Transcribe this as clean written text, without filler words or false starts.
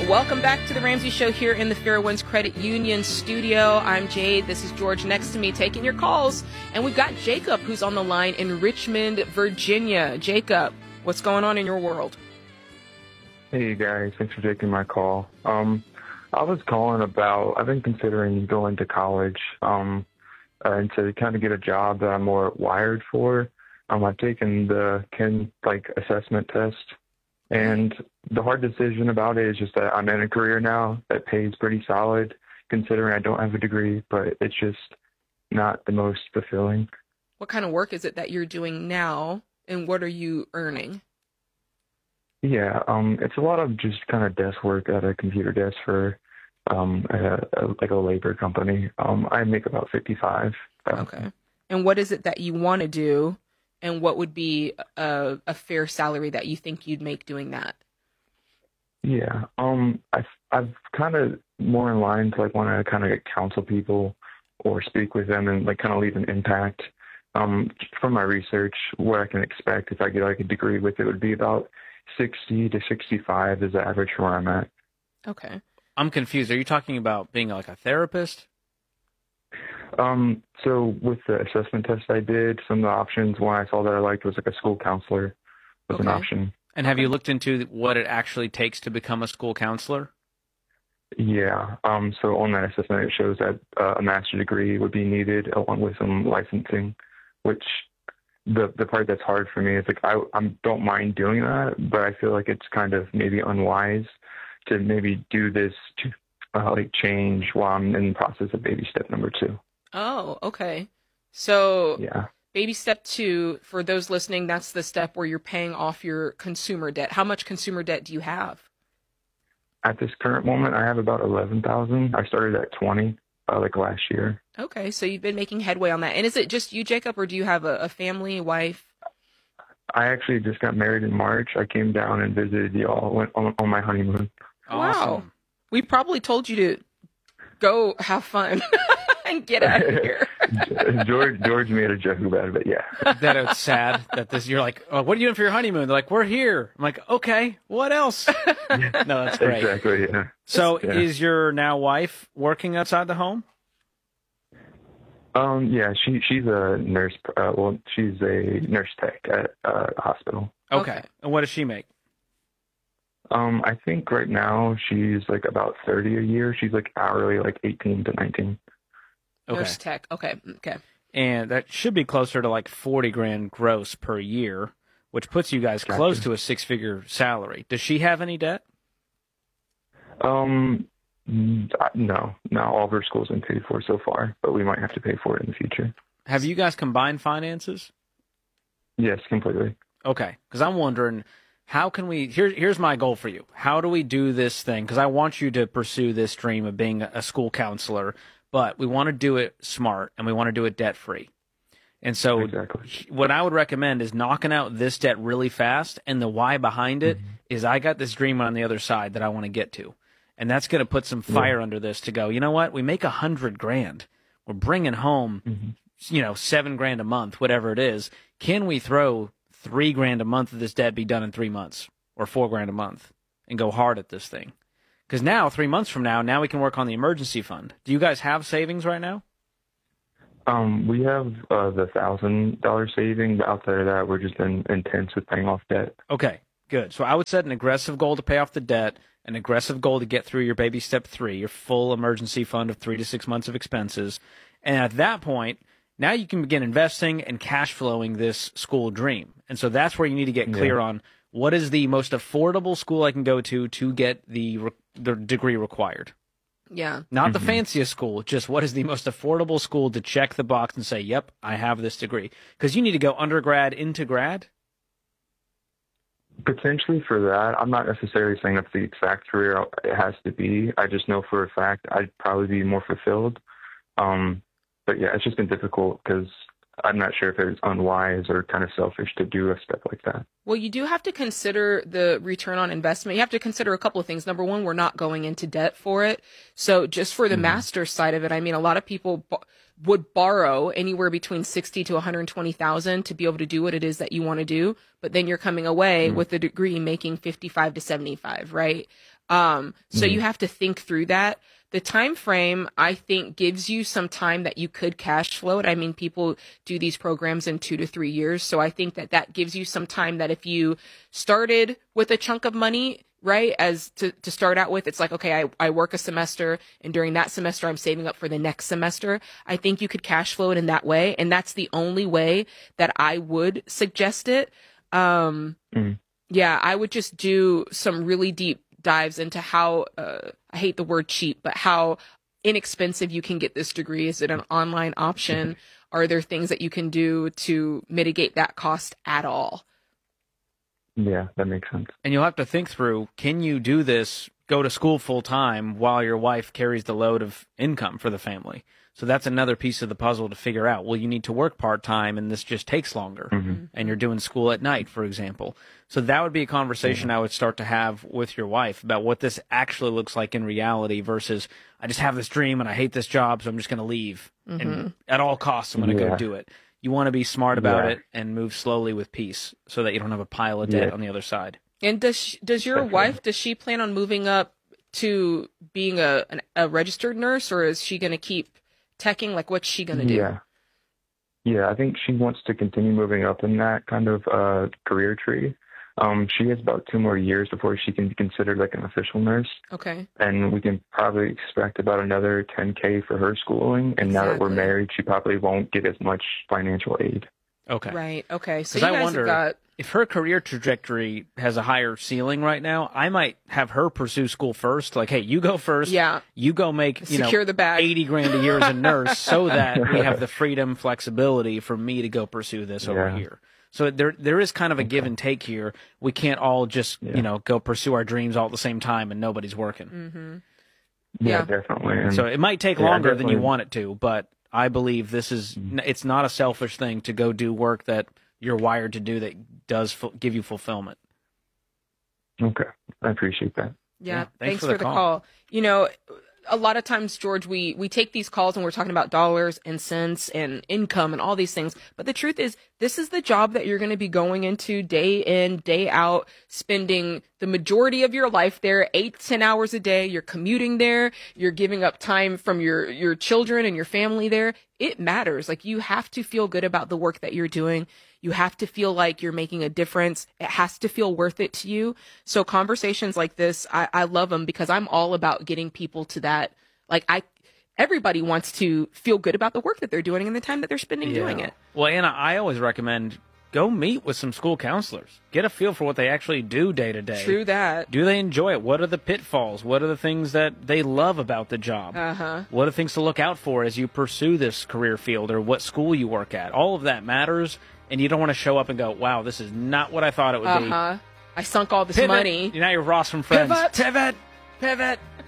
Welcome back to the Ramsey Show here in the Fairwinds Credit Union studio. I'm Jade. This is George next to me taking your calls. And we've got Jacob who's on the line in Richmond, Virginia. Jacob, what's going on in your world? Hey guys, thanks for taking my call. I was calling about, I've been considering going to college and to kind of get a job that I'm more wired for. I've taken the assessment test, and the hard decision about it is just that I'm in a career now that pays pretty solid, considering I don't have a degree, but it's just not the most fulfilling. What kind of work is it that you're doing now, and what are you earning? Yeah, it's a lot of just kind of desk work at a computer desk for a labor company. I make about 55. Okay. And what is it that you want to do, and what would be a fair salary that you think you'd make doing that? Yeah, I've kind of more in line to want to kind of counsel people or speak with them and kind of leave an impact. From my research, what I can expect if I get a degree with it would be about 60 to 65 is the average for where I'm at. Okay. I'm confused. Are you talking about being a therapist? So with the assessment test I did, some of the options, one I saw that I liked was a school counselor was an option. And have you looked into what it actually takes to become a school counselor? Yeah. So on that assessment, it shows that a master's degree would be needed along with some licensing, which the part that's hard for me is I don't mind doing that, but I feel like it's kind of maybe unwise to maybe do this to change while I'm in the process of baby step number 2. Oh, okay. So yeah. Baby step 2, for those listening, that's the step where you're paying off your consumer debt. How much consumer debt do you have? At this current moment, I have about $11,000. I started at 20 last year. Okay, so you've been making headway on that. And is it just you, Jacob, or do you have a family, wife? I actually just got married in March. I came down and visited y'all, went on my honeymoon. Awesome. Wow. We probably told you to go have fun and get out of here. George made a joke about it, but yeah. That it's sad that you're like, oh, what are you doing for your honeymoon? They're like, we're here. I'm like, okay, what else? No, that's great. Exactly, yeah. So is your now wife working outside the home? Yeah, she's a nurse. She's a nurse tech at a hospital. Okay. And what does she make? I think right now she's about 30 a year. She's hourly 18 to 19. Okay. Nurse tech. Okay. And that should be closer to $40,000 gross per year, which puts you guys close to a 6-figure salary. Does she have any debt? No. All of her school's been paid for so far, but we might have to pay for it in the future. Have you guys combined finances? Yes, completely. Okay, because I'm wondering, how can we, here's my goal for you. How do we do this thing? Because I want you to pursue this dream of being a school counselor, but we want to do it smart, and we want to do it debt-free. And so what I would recommend is knocking out this debt really fast, and the why behind it is I got this dream on the other side that I want to get to. And that's going to put some fire under this to go, you know what? We make $100,000. We're bringing home, $7,000 a month, whatever it is. Can we throw $3,000 a month of this debt be done in 3 months or $4,000 a month and go hard at this thing? Because now, 3 months from now we can work on the emergency fund. Do you guys have savings right now? We have the $1,000 savings. Outside of that, we're just intense with paying off debt. Okay, good. So I would set an aggressive goal to pay off the debt, an aggressive goal to get through your baby step 3, your full emergency fund of 3 to 6 months of expenses. And at that point, now you can begin investing and cash flowing this school dream. And so that's where you need to get clear on what is the most affordable school I can go to get the degree required. Yeah. Not the fanciest school, just what is the most affordable school to check the box and say, yep, I have this degree. Because you need to go undergrad into grad. Potentially for that. I'm not necessarily saying that's the exact career it has to be. I just know for a fact I'd probably be more fulfilled. But yeah, it's just been difficult because I'm not sure if it's unwise or kind of selfish to do a step like that. Well, you do have to consider the return on investment. You have to consider a couple of things. Number one, we're not going into debt for it. So just for the master's side of it, I mean, a lot of people would borrow anywhere between 60 to 120,000 to be able to do what it is that you want to do. But then you're coming away with a degree making 55 to 75, right? So you have to think through that. The time frame, I think, gives you some time that you could cash flow it. I mean, people do these programs in 2 to 3 years. So I think that that gives you some time that if you started with a chunk of money, right, as to start out with, it's like, okay, I work a semester, and during that semester, I'm saving up for the next semester. I think you could cash flow it in that way. And that's the only way that I would suggest it. Yeah, I would just do some really deep dives into how, I hate the word cheap, but how inexpensive you can get this degree. Is it an online option? Are there things that you can do to mitigate that cost at all? Yeah, that makes sense. And you'll have to think through, can you do this, go to school full time while your wife carries the load of income for the family? So that's another piece of the puzzle to figure out. Well, you need to work part time and this just takes longer. And you're doing school at night, for example. So that would be a conversation I would start to have with your wife about what this actually looks like in reality versus I just have this dream and I hate this job, so I'm just going to leave. And at all costs, I'm going to go do it. You want to be smart about it and move slowly with peace so that you don't have a pile of debt on the other side. And does your wife, does she plan on moving up to being a registered nurse, or is she going to keep teching? Like, what's she going to do? Yeah, I think she wants to continue moving up in that kind of career tree. She has about 2 more years before she can be considered like an official nurse. Okay. And we can probably expect about another $10K for her schooling. And now that we're married, she probably won't get as much financial aid. Okay. Right. Okay. So I wonder if her career trajectory has a higher ceiling right now, I might have her pursue school first. Like, hey, you go first. Yeah. You go make, secure the bag. $80,000 a year as a nurse so that we have the freedom, flexibility for me to go pursue this over here. So there is kind of a give and take here. We can't all just, go pursue our dreams all at the same time and nobody's working. Yeah, definitely. And so it might take longer than you want it to, but I believe it's not a selfish thing to go do work that you're wired to do that does give you fulfillment. Okay. I appreciate that. Yeah. Thanks for the call. A lot of times, George, we take these calls and we're talking about dollars and cents and income and all these things. But the truth is, this is the job that you're going to be going into day in, day out, spending the majority of your life there, 8 to 10 hours a day. You're commuting there. You're giving up time from your children and your family there. It matters. Like, you have to feel good about the work that you're doing. You have to feel like you're making a difference. It has to feel worth it to you. So conversations like this, I love them because I'm all about getting people to that. Like, everybody wants to feel good about the work that they're doing and the time that they're spending doing it. Well, Anna, I always recommend go meet with some school counselors. Get a feel for what they actually do day to day. True that. Do they enjoy it? What are the pitfalls? What are the things that they love about the job? What are things to look out for as you pursue this career field or what school you work at? All of that matters. And you don't want to show up and go, wow, this is not what I thought it would be. I sunk all this Pivot. money. Now you're Ross from Friends. Pivot.